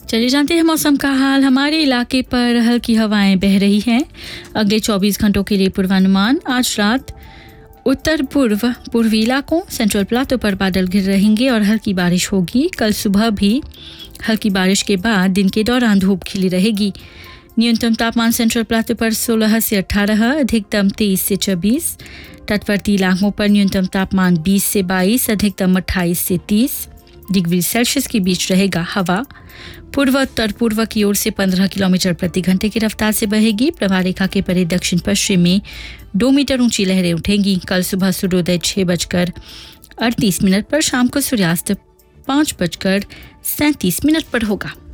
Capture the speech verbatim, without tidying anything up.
चलिए जानते हैं मौसम का हाल। हमारे इलाके पर हल्की हवाएं बह रही हैं। अगले चौबीस घंटों के लिए पूर्वानुमान। आज रात उत्तर पूर्व पूर्वी इलाकों सेंट्रल प्लाटो पर बादल घिर रहेंगे और हल्की बारिश होगी। कल सुबह भी हल्की बारिश के बाद दिन के दौरान धूप खिली रहेगी। न्यूनतम तापमान सेंट्रल प्लाटो पर सोलह से अठारह, अधिकतम तेईस से चौबीस। तटवर्ती इलाकों पर न्यूनतम तापमान बीस से बाईस, अधिकतम अट्ठाईस से तीस डिग्री सेल्सियस के बीच रहेगा। हवा पूर्व उत्तर पूर्व की ओर से पंद्रह किलोमीटर प्रति घंटे की रफ्तार से बहेगी। प्रवाह रेखा के परे दक्षिण पश्चिम में दो मीटर ऊंची लहरें उठेंगी। कल सुबह सूर्योदय छः बजकर अड़तीस मिनट पर, शाम को सूर्यास्त पाँच बजकर सैंतीस मिनट पर होगा।